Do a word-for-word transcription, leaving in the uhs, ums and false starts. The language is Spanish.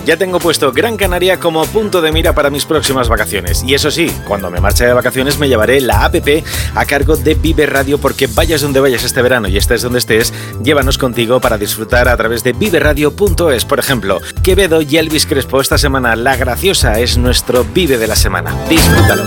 Ya tengo puesto Gran Canaria como punto de mira para mis próximas vacaciones. Y eso sí, cuando me marche de vacaciones me llevaré la app a cargo de Vive Radio, porque vayas donde vayas este verano y estés donde estés, llévanos contigo para disfrutar a través de vive radio punto es. Por ejemplo, Quevedo y Elvis Crespo esta semana. La Graciosa es nuestro Vive de la semana. Disfrútalo.